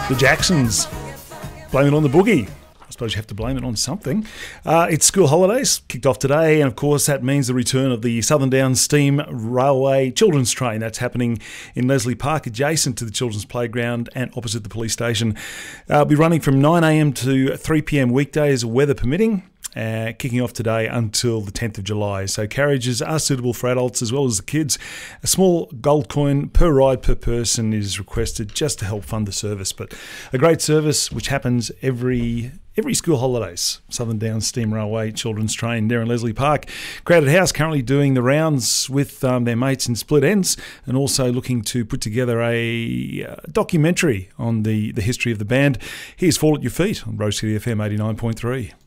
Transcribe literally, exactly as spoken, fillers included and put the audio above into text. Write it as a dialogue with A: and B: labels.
A: The Jacksons. Blame it on the boogie. I suppose you have to blame it on something. Uh, it's school holidays, kicked off today, and of course that means the return of the Southern Downs Steam Railway Children's Train. That's happening in Leslie Park, adjacent to the Children's Playground and opposite the police station. Uh, it'll be running from nine a m to three p m weekdays, weather permitting. Uh, kicking off today until the tenth of July. So carriages are suitable for adults as well as the kids. A small gold coin per ride per person is requested just to help fund the service. But a great service which happens every every school holidays. Southern Downs Steam Railway Children's Train there in Leslie Park. Crowded House currently doing the rounds with um, their mates in Split Ends and also looking to put together a uh, documentary on the, the history of the band. Here's Fall at Your Feet on Rose City F M eighty-nine point three.